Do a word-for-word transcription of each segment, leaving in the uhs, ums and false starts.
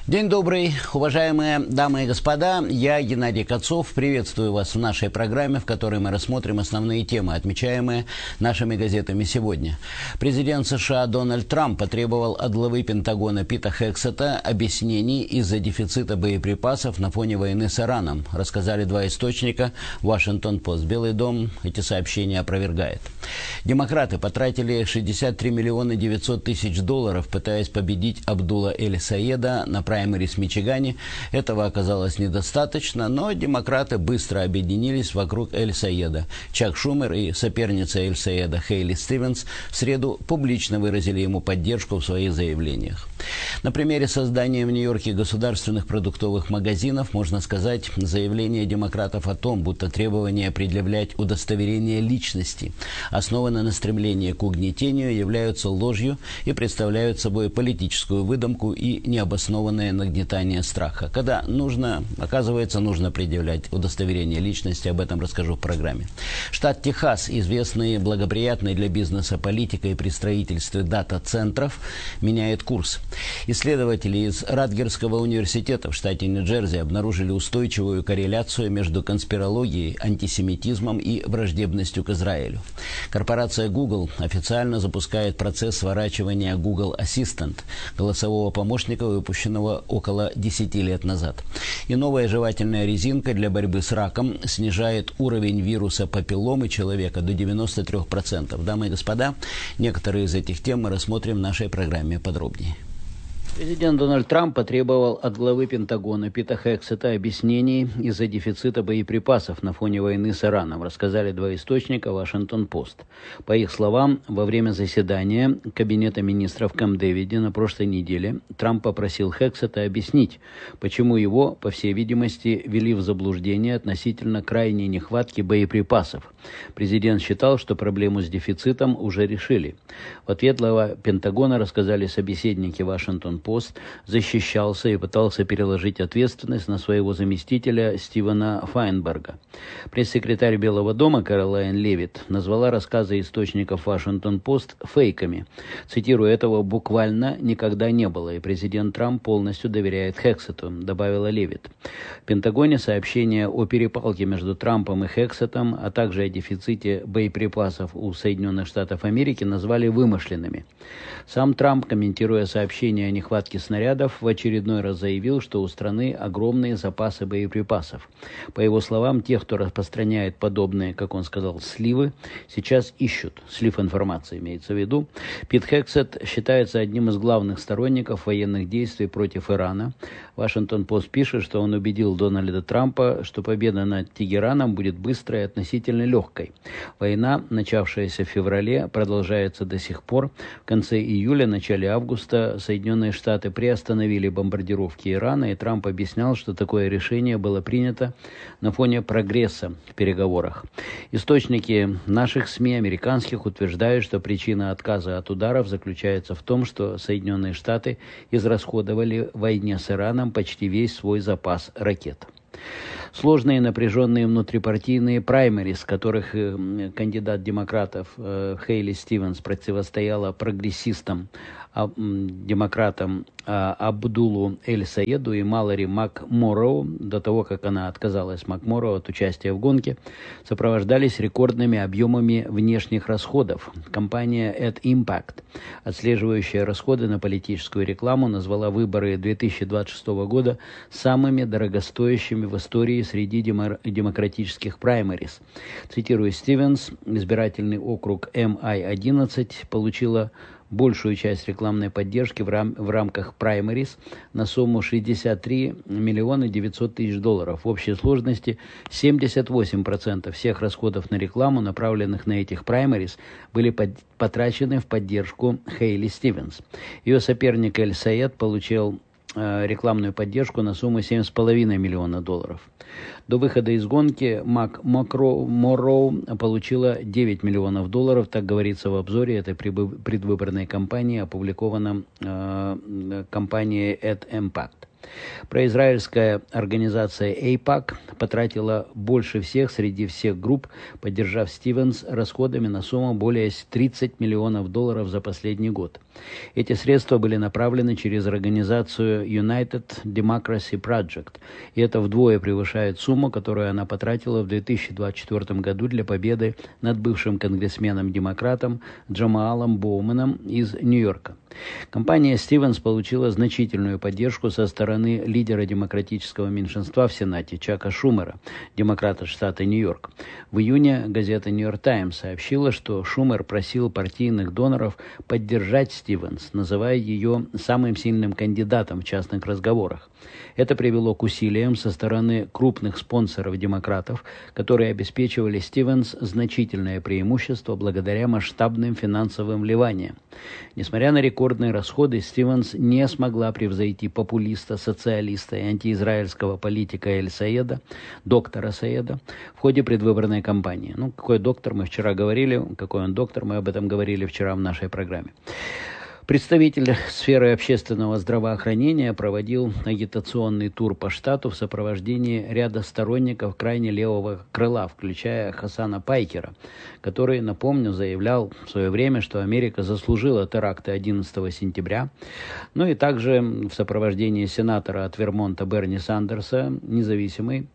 День добрый, уважаемые дамы и господа. Я, Геннадий Кацов, приветствую вас в нашей программе, в которой мы рассмотрим основные темы, отмечаемые нашими газетами сегодня. Президент США Дональд Трамп потребовал от главы Пентагона Пита Хексета объяснений из-за дефицита боеприпасов на фоне войны с Ираном, рассказали два источника «Вашингтон-Пост». Белый дом эти сообщения опровергает. Демократы потратили шестьдесят три миллиона девятьсот тысяч долларов, пытаясь победить Абдулла Эль-Саеда на праймерис в Мичигане. Этого оказалось недостаточно, но демократы быстро объединились вокруг Эль-Саеда. Чак Шумер и соперница Эль-Саеда Хейли Стивенс в среду публично выразили ему поддержку в своих заявлениях. На примере создания в Нью-Йорке государственных продуктовых магазинов можно сказать заявление демократов о том, будто требование предъявлять удостоверение личности, основанное на стремлении к угнетению, являются ложью и представляют собой политическую выдумку и необоснованное нагнетание страха. Когда нужно, оказывается, нужно предъявлять удостоверение личности, об этом расскажу в программе. Штат Техас, известный благоприятной для бизнеса политикой при строительстве дата-центров, меняет курс. Исследователи из Радгерского университета в штате Нью-Джерси обнаружили устойчивую корреляцию между конспирологией, антисемитизмом и враждебностью к Израилю. Корпорация Google официально запускает процесс сворачивания Google Assistant, голосового помощника, выпущенного около десяти лет назад. И новая жевательная резинка для борьбы с раком снижает уровень вируса папилломы человека до девяноста трёх процентов. Дамы и господа, некоторые из этих тем мы рассмотрим в нашей программе подробнее. Президент Дональд Трамп потребовал от главы Пентагона Пита Хексета объяснений из-за дефицита боеприпасов на фоне войны с Ираном, рассказали два источника «Вашингтон-Пост». По их словам, во время заседания Кабинета министров в Камп-Дэвиде на прошлой неделе Трамп попросил Хексета объяснить, почему его, по всей видимости, ввели в заблуждение относительно крайней нехватки боеприпасов. Президент считал, что проблему с дефицитом уже решили. В ответ глава Пентагона, рассказали собеседники «Вашингтон-Пост», Пост защищался и пытался переложить ответственность на своего заместителя Стивена Файнберга. Пресс-секретарь Белого дома Кэролайн Левитт назвала рассказы источников Вашингтон-Пост фейками. Цитирую, «этого буквально никогда не было, и президент Трамп полностью доверяет Хексету», добавила Левитт. В Пентагоне сообщения о перепалке между Трампом и Хексетом, а также о дефиците боеприпасов у Соединенных Штатов Америки назвали вымышленными. Сам Трамп, комментируя сообщения о нехватке снарядов, в очередной раз заявил, что у страны огромные запасы боеприпасов. По его словам, тех, кто распространяет подобные, как он сказал, сливы, сейчас ищут. Слив информации имеется в виду. Пит Хексет считается одним из главных сторонников военных действий против Ирана. Вашингтон-Пост пишет, что он убедил Дональда Трампа, что победа над Тегераном будет быстрой и относительно легкой. Война, начавшаяся в феврале, продолжается до сих пор. В конце июля, начале августа Соединенные Штаты приостановили бомбардировки Ирана, и Трамп объяснял, что такое решение было принято на фоне прогресса в переговорах. Источники наших СМИ, американских, утверждают, что причина отказа от ударов заключается в том, что Соединенные Штаты израсходовали в войне с Ираном почти весь свой запас ракет. Сложные напряженные внутрипартийные праймерис, в которых э, кандидат демократов э, Хейли Стивенс противостояла прогрессистам, а, демократам а, Абдуллу Эль-Саеду и Маллори Макморроу, до того, как она отказалась Макморроу от участия в гонке, сопровождались рекордными объемами внешних расходов. Компания AdImpact, отслеживающая расходы на политическую рекламу, назвала выборы две тысячи двадцать шестого года самыми дорогостоящими в истории среди демо- демократических праймерис. Цитирую Стивенс, избирательный округ эм ай одиннадцать получила большую часть рекламной поддержки в, рам- в рамках праймерис на сумму шестьдесят три миллиона девятьсот тысяч долларов. В общей сложности семьдесят восемь процентов всех расходов на рекламу, направленных на этих праймерис, были под- потрачены в поддержку Хейли Стивенс. Ее соперник Эль-Саед получил рекламную поддержку на сумму семь с половиной миллиона долларов. До выхода из гонки Мак Морроу получила девять миллионов долларов, так говорится в обзоре этой предвыборной кампании, опубликованном э, компанией AdImpact. Произраильская организация эйпак потратила больше всех среди всех групп, поддержав Стивенс расходами на сумму более тридцати миллионов долларов за последний год. Эти средства были направлены через организацию United Democracy Project, и это вдвое превышает сумму, которую она потратила в две тысячи двадцать четвёртом году для победы над бывшим конгрессменом-демократом Джамаалом Боуманом из Нью-Йорка. Компания Стивенс получила значительную поддержку со стороны лидера демократического меньшинства в Сенате Чака Шумера, демократа штата Нью-Йорк. В июне газета «Нью-Йорк Таймс» сообщила, что Шумер просил партийных доноров поддержать Стивенс, называя ее самым сильным кандидатом в частных разговорах. Это привело к усилиям со стороны крупных спонсоров-демократов, которые обеспечивали Стивенс значительное преимущество благодаря масштабным финансовым вливаниям. Несмотря на рекордные расходы, Стивенс не смогла превзойти популиста, социалиста и антиизраильского политика Эль Саеда, доктора Саеда, в ходе предвыборной кампании. Ну, какой доктор, мы вчера говорили, какой он доктор, мы об этом говорили вчера в нашей программе. Представитель сферы общественного здравоохранения проводил агитационный тур по штату в сопровождении ряда сторонников крайне левого крыла, включая Хасана Пайкера, который, напомню, заявлял в свое время, что Америка заслужила теракты одиннадцатого сентября. Ну и также в сопровождении сенатора от Вермонта Берни Сандерса, независимый,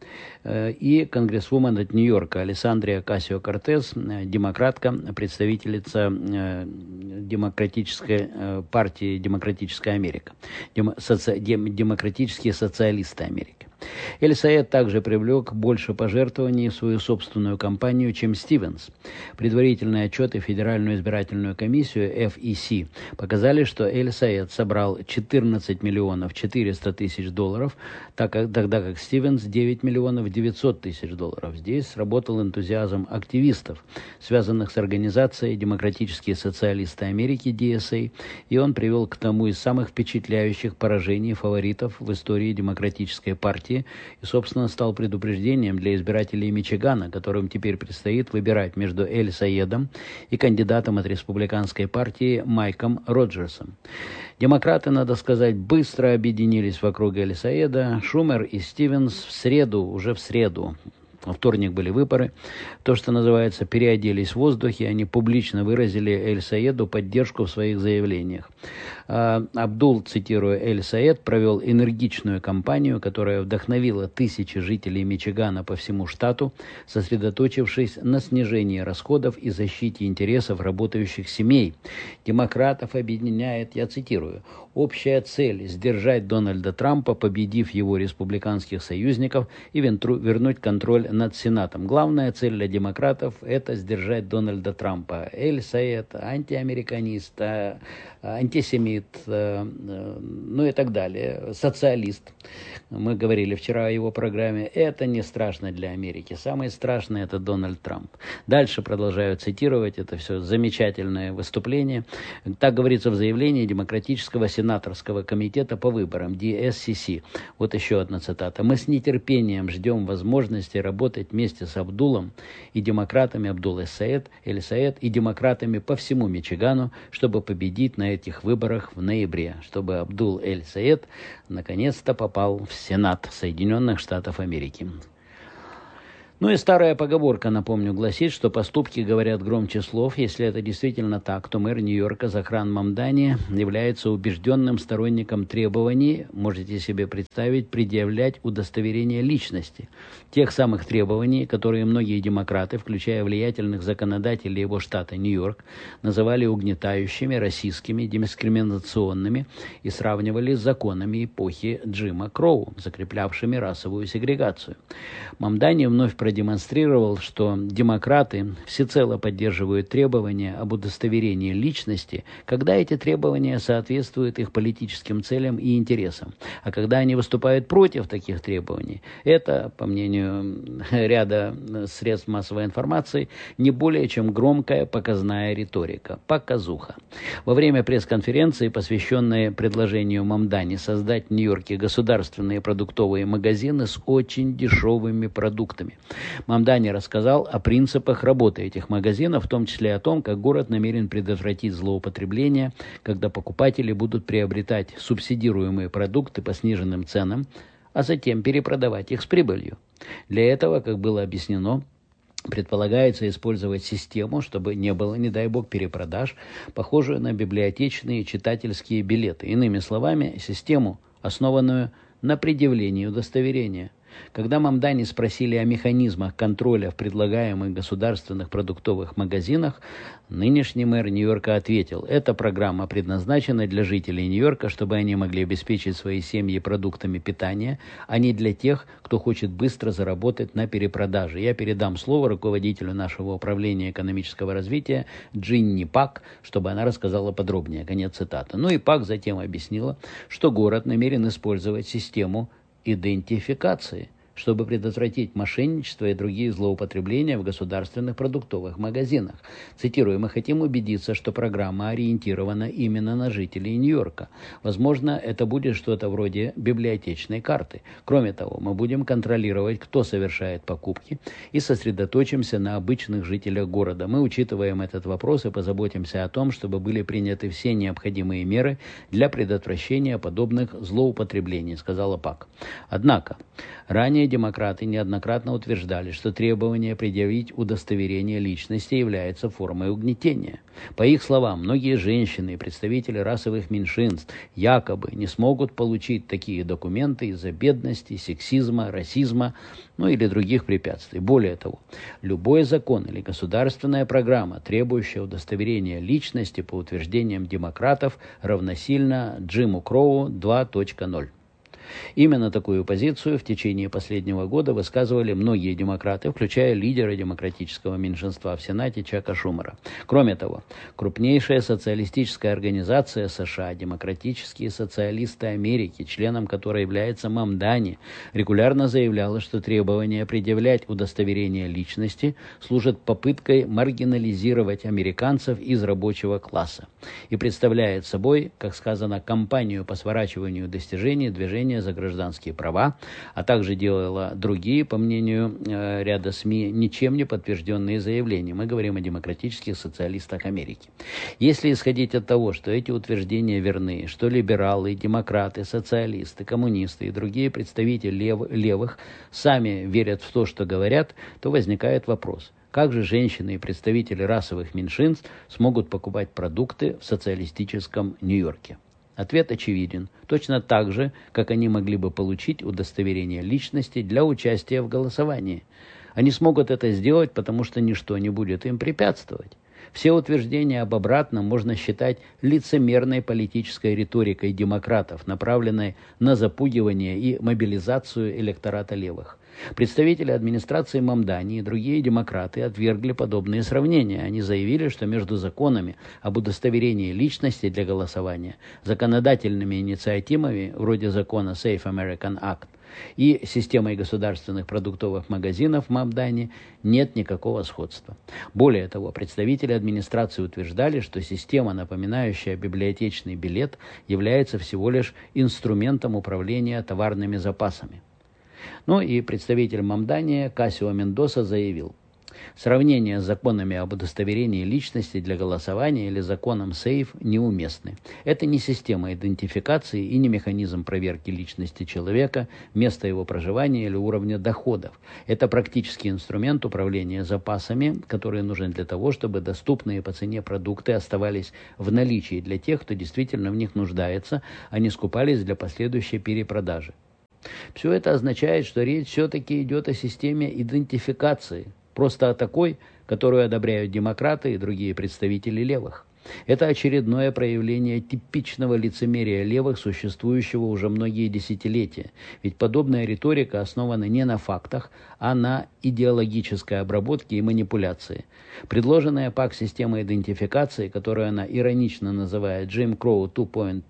и конгрессвумен от Нью-Йорка Алессандрия Окасио-Кортес, демократка, представительница демократической партии «Демократическая Америка», дем, соци, дем, демократические социалисты Америки. Эль Саед также привлек больше пожертвований в свою собственную кампанию, чем Стивенс. Предварительные отчеты в Федеральную избирательную комиссию эф и си показали, что Эль Саед собрал четырнадцать миллионов четыреста тысяч долларов, так как, тогда как Стивенс девять миллионов девятьсот тысяч долларов. Здесь сработал энтузиазм активистов, связанных с организацией «Демократические социалисты Америки» ди эс эй, и он привел к тому из самых впечатляющих поражений фаворитов в истории Демократической партии, и, собственно, стал предупреждением для избирателей Мичигана, которым теперь предстоит выбирать между Эль Саедом и кандидатом от республиканской партии Майком Роджерсом. Демократы, надо сказать, быстро объединились вокруг Эль Саеда. Шумер и Стивенс в среду, уже в среду, во вторник были выборы, то, что называется, переоделись в воздухе, они публично выразили Эль Саеду поддержку в своих заявлениях. А, Абдул, цитируя Эль Саед, провел энергичную кампанию, которая вдохновила тысячи жителей Мичигана по всему штату, сосредоточившись на снижении расходов и защите интересов работающих семей. Демократов объединяет, я цитирую, «общая цель – сдержать Дональда Трампа, победив его республиканских союзников и вернуть контроль над Сенатом. Главная цель для демократов – это сдержать Дональда Трампа». Эль Саед – антиамериканист, антисемит, ну и так далее, социалист. Мы говорили вчера о его программе. Это не страшно для Америки. Самое страшное – это Дональд Трамп. Дальше продолжаю цитировать. Это все замечательное выступление. Так говорится в заявлении Демократического сенаторского комитета по выборам, ди эс си си. Вот еще одна цитата. «Мы с нетерпением ждем возможности работать вместе с Абдулом и демократами Абдул Эль Саед, Эль Саед и демократами по всему Мичигану, чтобы победить на этих выборах в ноябре, чтобы Абдул Эль Саед наконец-то попал в Сенат Соединенных Штатов Америки». Ну и старая поговорка, напомню, гласит, что поступки говорят громче слов. Если это действительно так, то мэр Нью-Йорка Захран Мамдани является убежденным сторонником требований, можете себе представить, предъявлять удостоверение личности. Тех самых требований, которые многие демократы, включая влиятельных законодателей его штата Нью-Йорк, называли угнетающими, расистскими, дискриминационными и сравнивали с законами эпохи Джима Кроу, закреплявшими расовую сегрегацию. Мамдани вновь продемонстрировал, что демократы всецело поддерживают требования об удостоверении личности, когда эти требования соответствуют их политическим целям и интересам. А когда они выступают против таких требований, это, по мнению ряда средств массовой информации, не более чем громкая показная риторика, показуха. Во время пресс-конференции, посвященной предложению Мамдани создать в Нью-Йорке государственные продуктовые магазины с очень дешевыми продуктами, Мамдани рассказал о принципах работы этих магазинов, в том числе о том, как город намерен предотвратить злоупотребление, когда покупатели будут приобретать субсидируемые продукты по сниженным ценам, а затем перепродавать их с прибылью. Для этого, как было объяснено, предполагается использовать систему, чтобы не было, не дай бог, перепродаж, похожую на библиотечные читательские билеты. Иными словами, систему, основанную на предъявлении удостоверения. Когда Мамдани спросили о механизмах контроля в предлагаемых государственных продуктовых магазинах, нынешний мэр Нью-Йорка ответил: эта программа предназначена для жителей Нью-Йорка, чтобы они могли обеспечить свои семьи продуктами питания, а не для тех, кто хочет быстро заработать на перепродаже. Я передам слово руководителю нашего управления экономического развития Джинни Пак, чтобы она рассказала подробнее. Конец цитаты. Ну и Пак затем объяснила, что город намерен использовать систему идентификации, чтобы предотвратить мошенничество и другие злоупотребления в государственных продуктовых магазинах. Цитирую: «Мы хотим убедиться, что программа ориентирована именно на жителей Нью-Йорка. Возможно, это будет что-то вроде библиотечной карты. Кроме того, мы будем контролировать, кто совершает покупки, и сосредоточимся на обычных жителях города. Мы учитываем этот вопрос и позаботимся о том, чтобы были приняты все необходимые меры для предотвращения подобных злоупотреблений», сказала Пак. Однако, ранее демократы неоднократно утверждали, что требование предъявить удостоверение личности является формой угнетения. По их словам, многие женщины и представители расовых меньшинств якобы не смогут получить такие документы из-за бедности, сексизма, расизма, ну или других препятствий. Более того, любой закон или государственная программа, требующая удостоверения личности, по утверждениям демократов, равносильно Джиму Кроу два точка ноль. Именно такую позицию в течение последнего года высказывали многие демократы, включая лидера демократического меньшинства в Сенате Чака Шумера. Кроме того, крупнейшая социалистическая организация США, Демократические социалисты Америки, членом которой является Мамдани, регулярно заявляла, что требование предъявлять удостоверение личности служит попыткой маргинализировать американцев из рабочего класса и представляет собой, как сказано, кампанию по сворачиванию достижений движения за гражданские права, а также делала другие, по мнению э, ряда СМИ, ничем не подтвержденные заявления. Мы говорим о демократических социалистах Америки. Если исходить от того, что эти утверждения верны, что либералы, демократы, социалисты, коммунисты и другие представители лев, левых сами верят в то, что говорят, то возникает вопрос: как же женщины и представители расовых меньшинств смогут покупать продукты в социалистическом Нью-Йорке? Ответ очевиден. Точно так же, как они могли бы получить удостоверение личности для участия в голосовании. Они смогут это сделать, потому что ничто не будет им препятствовать. Все утверждения об обратном можно считать лицемерной политической риторикой демократов, направленной на запугивание и мобилизацию электората левых. Представители администрации Мамдани и другие демократы отвергли подобные сравнения. Они заявили, что между законами об удостоверении личности для голосования, законодательными инициативами вроде закона Safe American Act и системой государственных продуктовых магазинов в Мамдани нет никакого сходства. Более того, представители администрации утверждали, что система, напоминающая библиотечный билет, является всего лишь инструментом управления товарными запасами. Ну и представитель Мамдани Кассио Мендоса заявил: сравнение с законами об удостоверении личности для голосования или законом сейф неуместны. Это не система идентификации и не механизм проверки личности человека, места его проживания или уровня доходов. Это практический инструмент управления запасами, который нужен для того, чтобы доступные по цене продукты оставались в наличии для тех, кто действительно в них нуждается, а не скупались для последующей перепродажи. Все это означает, что речь все-таки идет о системе идентификации, просто о такой, которую одобряют демократы и другие представители левых. Это очередное проявление типичного лицемерия левых, существующего уже многие десятилетия. Ведь подобная риторика основана не на фактах, а на идеологической обработке и манипуляции. Предложенная ПАК система идентификации, которую она иронично называет Джим Кроу два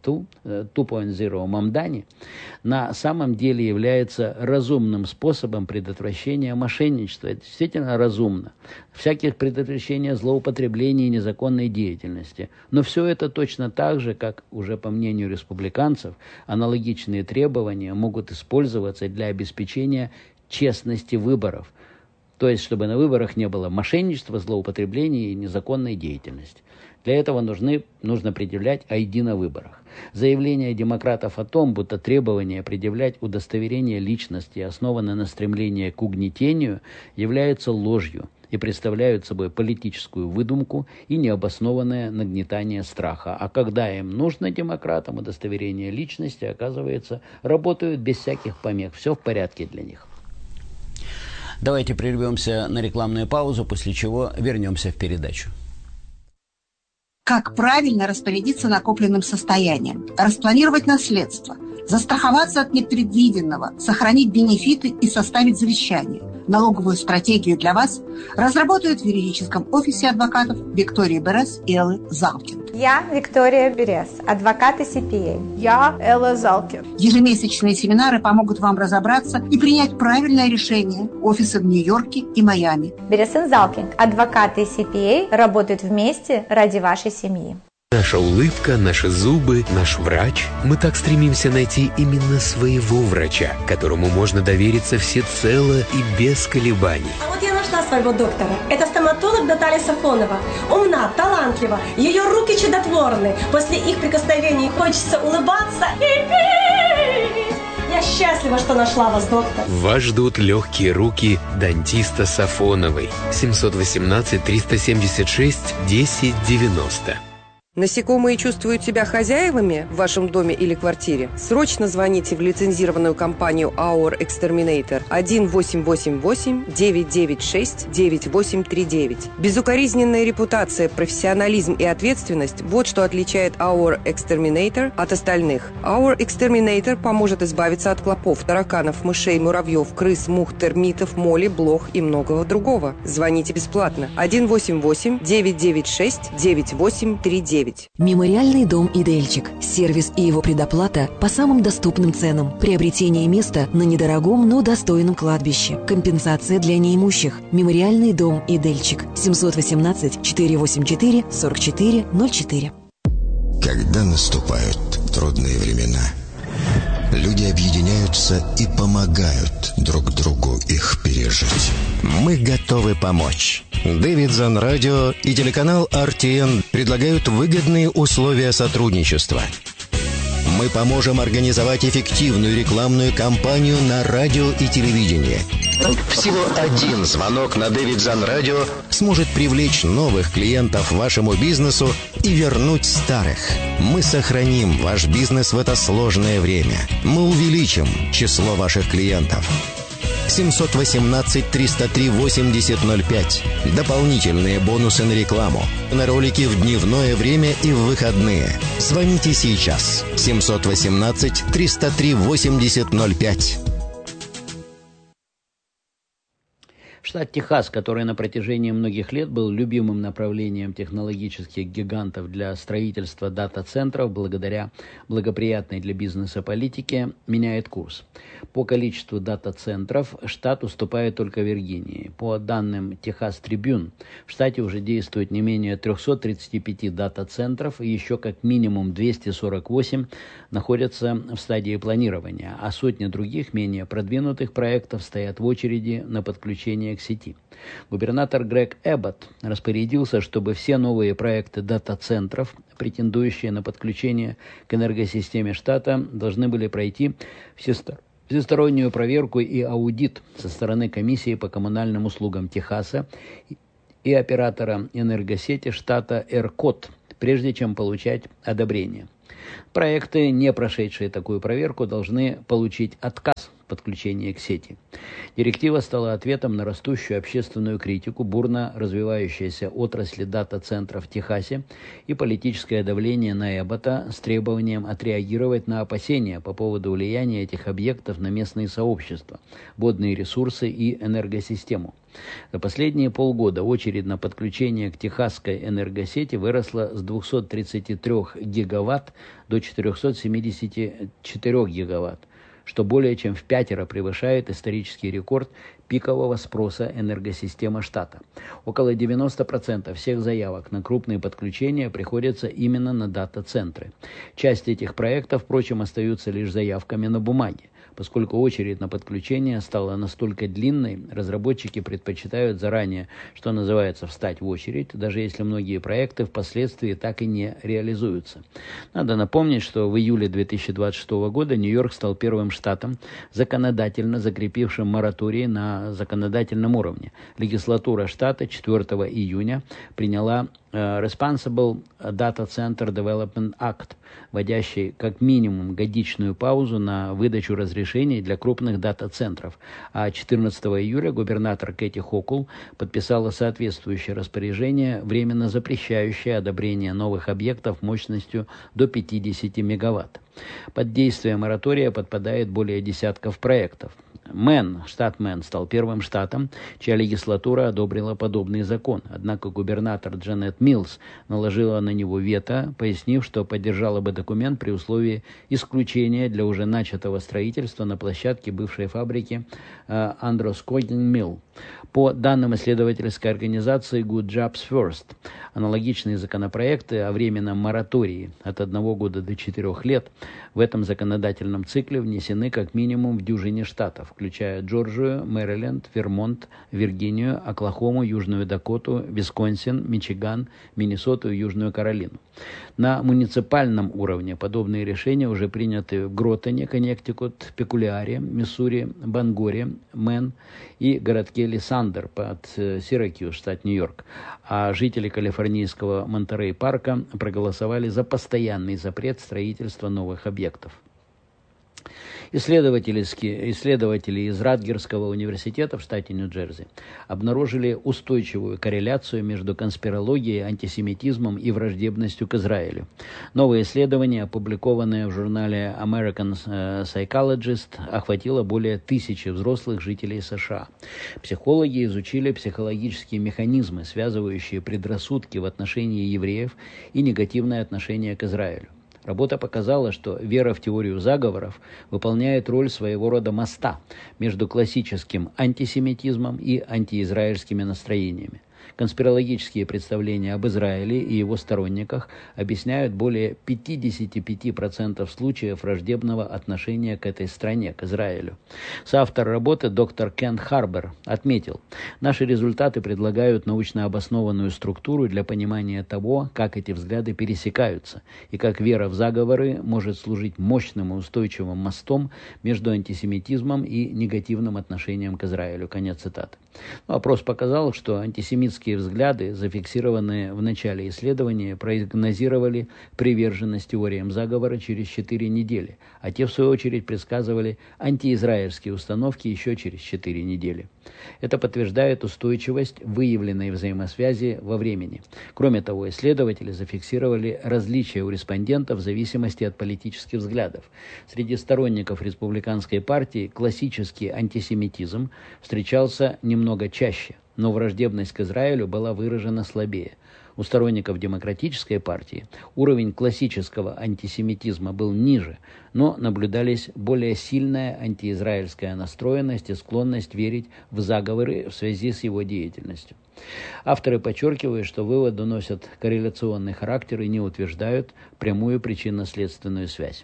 ноль Мамдани, на самом деле является разумным способом предотвращения мошенничества. Это действительно разумно. Всяких предотвращения злоупотреблений и незаконной деятельности. Но все это точно так же, как, уже по мнению республиканцев, аналогичные требования могут использоваться для обеспечения честности выборов. То есть, чтобы на выборах не было мошенничества, злоупотребления и незаконной деятельности. Для этого нужны, нужно предъявлять ай ди на выборах. Заявление демократов о том, будто требование предъявлять удостоверение личности, основанное на стремлении к угнетению, является ложью и представляют собой политическую выдумку и необоснованное нагнетание страха. А когда им нужно демократам удостоверение личности, оказывается, работают без всяких помех. Все в порядке для них. Давайте прервемся на рекламную паузу, после чего вернемся в передачу. Как правильно распорядиться накопленным состоянием, распланировать наследство, застраховаться от непредвиденного, сохранить бенефиты и составить завещание. Налоговую стратегию для вас разработают в юридическом офисе адвокатов Виктории Берес и Эллы Залкин. Я Виктория Берес, адвокат и си пи эй. Я Элла Залкин. Ежемесячные семинары помогут вам разобраться и принять правильное решение. Офисы в Нью-Йорке и Майами. Берес и Залкин, адвокаты и си пи эй, работают вместе ради вашей семьи. Наша улыбка, наши зубы, наш врач. Мы так стремимся найти именно своего врача, которому можно довериться всецело и без колебаний. А вот я нашла своего доктора. Это стоматолог Наталья Сафонова. Умна, талантлива, ее руки чудотворны. После их прикосновений хочется улыбаться и петь. Я счастлива, что нашла вас, доктор. Вас ждут легкие руки дантиста Сафоновой. семьсот восемнадцать триста семьдесят шесть десять девяносто. Насекомые чувствуют себя хозяевами в вашем доме или квартире? Срочно звоните в лицензированную компанию Our Exterminator один восемь восемь восемь девять девять шесть девять восемь три девять. Безукоризненная репутация, профессионализм и ответственность – вот что отличает Our Exterminator от остальных. Our Exterminator поможет избавиться от клопов, тараканов, мышей, муравьев, крыс, мух, термитов, моли, блох и многого другого. Звоните бесплатно один восемь восемь девять девять шесть девять восемь три девять. Мемориальный дом «Идельчик». Сервис и его предоплата по самым доступным ценам. Приобретение места на недорогом, но достойном кладбище. Компенсация для неимущих. Мемориальный дом «Идельчик». семьсот восемнадцать четыреста восемьдесят четыре сорок четыре ноль четыре. Когда наступают трудные времена, люди объединяются и помогают друг другу их пережить. Мы готовы помочь. Davidson Radio и телеканал ар ти эн предлагают выгодные условия сотрудничества. Мы поможем организовать эффективную рекламную кампанию на радио и телевидении. Всего один звонок на Davidson Radio сможет привлечь новых клиентов вашему бизнесу и вернуть старых. Мы сохраним ваш бизнес в это сложное время. Мы увеличим число ваших клиентов. семьсот восемнадцать триста три восемьдесят ноль пять. Дополнительные бонусы на рекламу. На ролики в дневное время и в выходные. Звоните сейчас. семьсот восемнадцать триста три восемьдесят ноль пять. Штат Техас, который на протяжении многих лет был любимым направлением технологических гигантов для строительства дата-центров, благодаря благоприятной для бизнеса политике, меняет курс. По количеству дата-центров штат уступает только Виргинии. По данным Техас Трибюн, в штате уже действует не менее триста тридцать пять дата-центров, и еще как минимум двести сорок восемь находятся в стадии планирования, а сотни других, менее продвинутых проектов стоят в очереди на подключение к сети. Губернатор Грег Эбботт распорядился, чтобы все новые проекты дата-центров, претендующие на подключение к энергосистеме штата, должны были пройти всестороннюю проверку и аудит со стороны Комиссии по коммунальным услугам Техаса и оператора энергосети штата ERCOT, прежде чем получать одобрение. Проекты, не прошедшие такую проверку, должны получить отказ в подключении к сети. Директива стала ответом на растущую общественную критику бурно развивающейся отрасли дата-центров в Техасе и политическое давление на Эбботта с требованием отреагировать на опасения по поводу влияния этих объектов на местные сообщества, водные ресурсы и энергосистему. За последние полгода очередь на подключение к техасской энергосети выросла с двухсот тридцати трёх гигаватт до четырёхсот семидесяти четырёх гигаватт, что более чем в пятеро превышает исторический рекорд пикового спроса энергосистемы штата. Около девяноста процентов всех заявок на крупные подключения приходятся именно на дата-центры. Часть этих проектов, впрочем, остаются лишь заявками на бумаге. Поскольку очередь на подключение стала настолько длинной, разработчики предпочитают заранее, что называется, встать в очередь, даже если многие проекты впоследствии так и не реализуются. Надо напомнить, что в июле две тысячи двадцать шестого года Нью-Йорк стал первым штатом, законодательно закрепившим мораторий на законодательном уровне. Легислатура штата четвёртого июня приняла Responsible Data Center Development Act, вводящий как минимум годичную паузу на выдачу разрешений для крупных дата-центров, а четырнадцатого июля губернатор Кэти Хокул подписала соответствующее распоряжение, временно запрещающее одобрение новых объектов мощностью до пятидесяти мегаватт. Под действие моратория подпадает более десятков проектов. Мэн, штат Мэн, стал первым штатом, чья легислатура одобрила подобный закон. Однако губернатор Джанет Милс наложила на него вето, пояснив, что поддержала бы документ при условии исключения для уже начатого строительства на площадке бывшей фабрики э, Androscoggin Mill. По данным исследовательской организации Good Jobs First, аналогичные законопроекты о временном моратории от одного года до четырех лет в этом законодательном цикле внесены как минимум в дюжине штатов, включая Джорджию, Мэриленд, Вермонт, Виргинию, Оклахому, Южную Дакоту, Висконсин, Мичиган, Миннесоту и Южную Каролину. На муниципальном уровне подобные решения уже приняты в Гроттоне, Коннектикут, Пекулиаре, Миссури, Бангоре, Мэн и городке Лиссандер под Сиракьюз, штат Нью-Йорк. А жители калифорнийского Монтерей-парка проголосовали за постоянный запрет строительства новых объектов. Исследователи из Радгерского университета в штате Нью-Джерси обнаружили устойчивую корреляцию между конспирологией, антисемитизмом и враждебностью к Израилю. Новое исследование, опубликованное в журнале American Psychologist, охватило более тысячи взрослых жителей США. Психологи изучили психологические механизмы, связывающие предрассудки в отношении евреев и негативное отношение к Израилю. Работа показала, что вера в теорию заговоров выполняет роль своего рода моста между классическим антисемитизмом и антиизраильскими настроениями. Конспирологические представления об Израиле и его сторонниках объясняют более пятьдесят пять процентов случаев враждебного отношения к этой стране, к Израилю. Соавтор работы доктор Кен Харбер отметил, наши результаты предлагают научно обоснованную структуру для понимания того, как эти взгляды пересекаются, и как вера в заговоры может служить мощным и устойчивым мостом между антисемитизмом и негативным отношением к Израилю. Конец цитаты. Опрос показал, что антисемитские взгляды, зафиксированные в начале исследования, прогнозировали приверженность теориям заговора через четыре недели, а те, в свою очередь, предсказывали антиизраильские установки еще через четыре недели. Это подтверждает устойчивость выявленной взаимосвязи во времени. Кроме того, исследователи зафиксировали различия у респондентов в зависимости от политических взглядов. Среди сторонников республиканской партии классический антисемитизм встречался немного чаще, но враждебность к Израилю была выражена слабее. У сторонников демократической партии уровень классического антисемитизма был ниже, но наблюдались более сильная антиизраильская настроенность и склонность верить в заговоры в связи с его деятельностью. Авторы подчеркивают, что выводы носят корреляционный характер и не утверждают прямую причинно-следственную связь.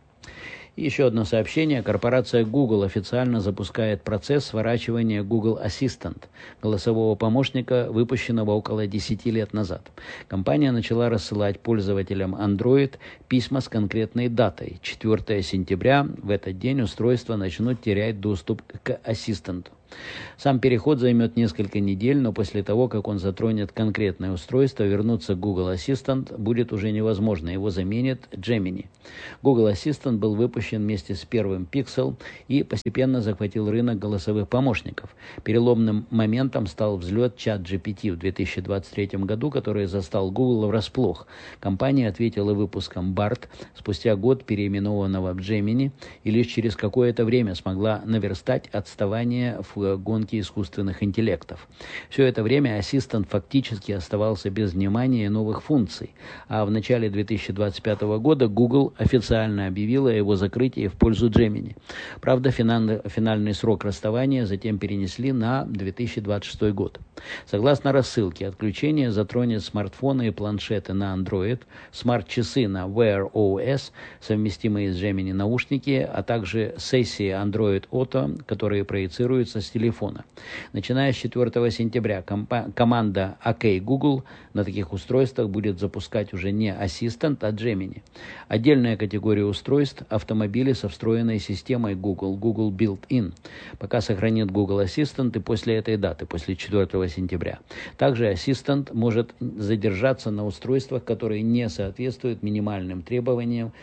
И еще одно сообщение. Корпорация Google официально запускает процесс сворачивания Google Assistant, голосового помощника, выпущенного около десяти лет назад. Компания начала рассылать пользователям Android письма с конкретной датой. четвёртого сентября. В этот день устройства начнут терять доступ к ассистенту. Сам переход займет несколько недель, но после того, как он затронет конкретное устройство, вернуться к Google Assistant будет уже невозможно. Его заменит Gemini. Google Assistant был выпущен вместе с первым Pixel и постепенно захватил рынок голосовых помощников. Переломным моментом стал взлет ChatGPT в две тысячи двадцать третьем году, который застал Google врасплох. Компания ответила выпуском Bard спустя год, переименованного в Gemini, и лишь через какое-то время смогла наверстать отставание в в гонке искусственных интеллектов. Все это время Assistant фактически оставался без внимания и новых функций, а в начале две тысячи двадцать пятого года Google официально объявила о его закрытии в пользу Gemini. Правда, финальный срок расставания затем перенесли на две тысячи двадцать шестой год. Согласно рассылке, отключение затронет смартфоны и планшеты на Android, смарт-часы на Wear о эс, совместимые с Gemini наушники, а также сессии Android Auto, которые проецируются с телефона. Начиная с четвёртого сентября компа- команда ОК Google на таких устройствах будет запускать уже не Assistant, а Gemini. Отдельная категория устройств – автомобили со встроенной системой Google, Google Built-in. Пока сохранит Google Assistant и после этой даты, после четвёртого сентября. Также Assistant может задержаться на устройствах, которые не соответствуют минимальным требованиям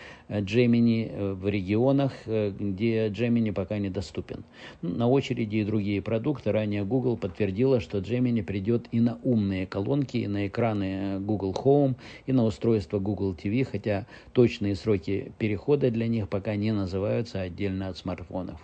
Gemini в регионах, где Gemini пока недоступен. На очереди и другие продукты. Ранее Google подтвердила, что Gemini придет и на умные колонки, и на экраны Google Home, и на устройства Google ти ви, хотя точные сроки перехода для них пока не называются отдельно от смартфонов.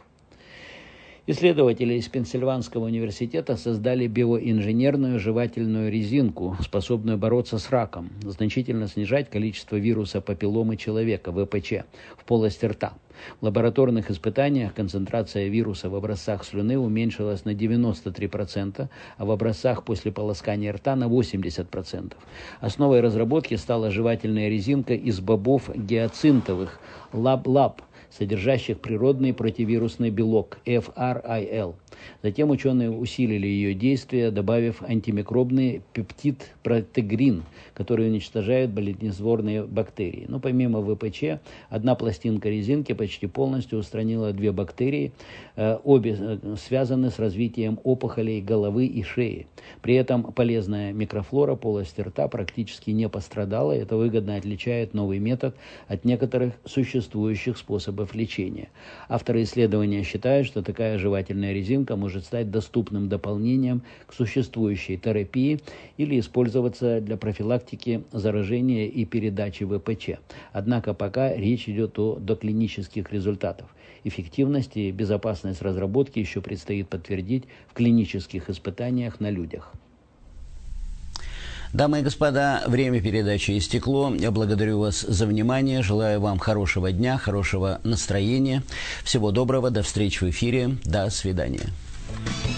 Исследователи из Пенсильванского университета создали биоинженерную жевательную резинку, способную бороться с раком, значительно снижать количество вируса папилломы человека, вэ пэ че, в полости рта. В лабораторных испытаниях концентрация вируса в образцах слюны уменьшилась на девяносто три процента, а в образцах после полоскания рта на восемьдесят процентов. Основой разработки стала жевательная резинка из бобов гиацинтовых лаб-лаб, содержащих природный противирусный белок эф ар ай эл. Затем ученые усилили ее действие, добавив антимикробный пептид протегрин, который уничтожает болезнетворные бактерии. Но помимо вэ пэ че, одна пластинка резинки почти полностью устранила две бактерии, э, обе э, связаны с развитием опухолей головы и шеи. При этом полезная микрофлора полости рта практически не пострадала. Это выгодно отличает новый метод от некоторых существующих способов лечения. Авторы исследования считают, что такая жевательная резинка может стать доступным дополнением к существующей терапии или использоваться для профилактики заражения и передачи вэ пэ че. Однако пока речь идет о доклинических результатах. Эффективность и безопасность разработки еще предстоит подтвердить в клинических испытаниях на людях. Дамы и господа, время передачи истекло. Я благодарю вас за внимание. Желаю вам хорошего дня, хорошего настроения. Всего доброго. До встречи в эфире. До свидания.